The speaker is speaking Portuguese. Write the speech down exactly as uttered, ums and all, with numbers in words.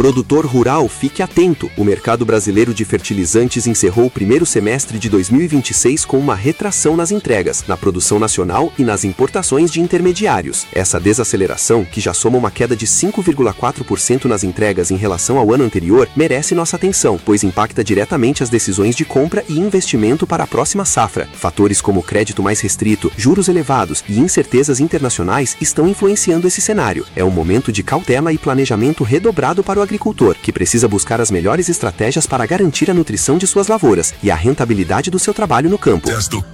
Produtor rural, fique atento! O mercado brasileiro de fertilizantes encerrou o primeiro semestre de dois mil e vinte e seis com uma retração nas entregas, na produção nacional e nas importações de intermediários. Essa desaceleração, que já soma uma queda de cinco vírgula quatro por cento nas entregas em relação ao ano anterior, merece nossa atenção, pois impacta diretamente as decisões de compra e investimento para a próxima safra. Fatores como crédito mais restrito, juros elevados e incertezas internacionais estão influenciando esse cenário. É um momento de cautela e planejamento redobrado para o agricultor, que precisa buscar as melhores estratégias para garantir a nutrição de suas lavouras e a rentabilidade do seu trabalho no campo.